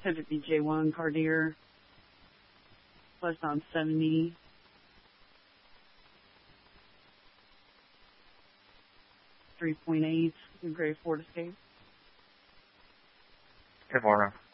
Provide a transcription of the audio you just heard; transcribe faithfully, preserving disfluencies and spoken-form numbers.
Pivot B J one, Cardier, plus on seventy. three point eight, Gray Ford Escape. Good morning.